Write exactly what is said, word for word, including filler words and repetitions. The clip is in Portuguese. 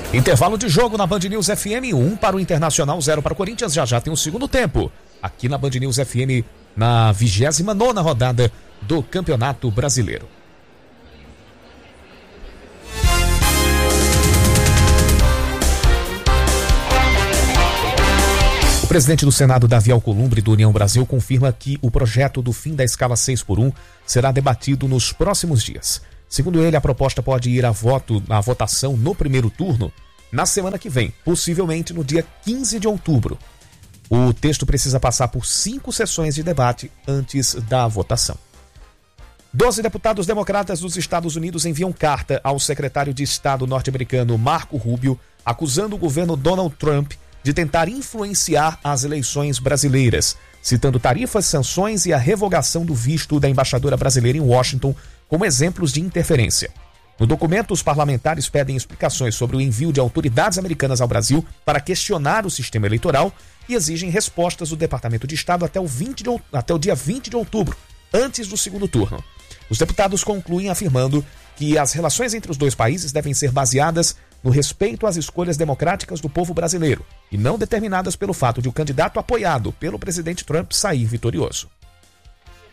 Intervalo de jogo na Band News F M, um para o Internacional, zero para o Corinthians. Já já tem o segundo tempo aqui na Band News F M, na vigésima nona rodada do Campeonato Brasileiro. O presidente do Senado, Davi Alcolumbre, do União Brasil, confirma que o projeto do fim da escala seis por um será debatido nos próximos dias. Segundo ele, a proposta pode ir a voto, à votação no primeiro turno na semana que vem, possivelmente no dia quinze de outubro. O texto precisa passar por cinco sessões de debate antes da votação. Doze deputados democratas dos Estados Unidos enviam carta ao secretário de Estado norte-americano Marco Rubio, acusando o governo Donald Trump de tentar influenciar as eleições brasileiras, citando tarifas, sanções e a revogação do visto da embaixadora brasileira em Washington como exemplos de interferência. No documento, os parlamentares pedem explicações sobre o envio de autoridades americanas ao Brasil para questionar o sistema eleitoral e exigem respostas do Departamento de Estado até o, vinte de, até o dia vinte de outubro, antes do segundo turno. Os deputados concluem afirmando que as relações entre os dois países devem ser baseadas no respeito às escolhas democráticas do povo brasileiro e não determinadas pelo fato de o candidato apoiado pelo presidente Trump sair vitorioso.